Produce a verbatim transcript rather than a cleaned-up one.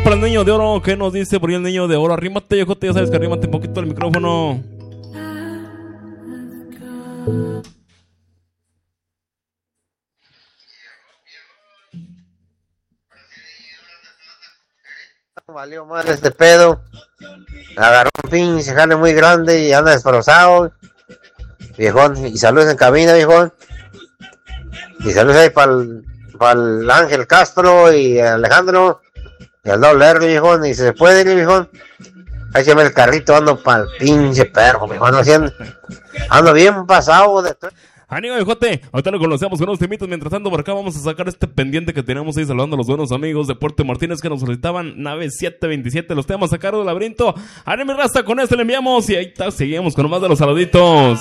para el niño de oro. ¿Qué nos dice por ahí el niño de oro? Arrímate, viejote, ya sabes que arrímate un poquito el micrófono. Valió mal este pedo. Agarró un pinche jale muy grande y anda destrozado, viejón. Y saludos en cabina, viejón. Y saludos ahí para el Ángel Castro y Alejandro y al doble R, viejón. Y si se puede ir, viejón. Ahí se me el carrito, ando para el pinche perro, viejón. Ando, ando bien pasado de todo. Ánimo, viejote, ahorita lo conocemos con unos temitos. Mientras tanto, por acá vamos a sacar este pendiente que tenemos ahí, saludando a los buenos amigos de Puerto Martínez que nos solicitaban nave siete veintisiete, los temas a cargo del laberinto. Ánimo, raza, con este le enviamos y ahí está, seguimos con más de los saluditos.